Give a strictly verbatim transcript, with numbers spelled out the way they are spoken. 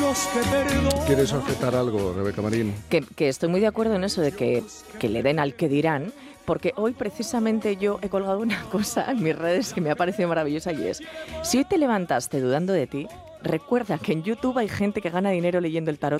¿Quieres objetar algo, Rebeca Marín? Que, que estoy muy de acuerdo en eso de que, que le den al que dirán, porque hoy precisamente yo he colgado una cosa en mis redes que me ha parecido maravillosa y es, si hoy te levantaste dudando de ti, recuerda que en YouTube hay gente que gana dinero leyendo el tarot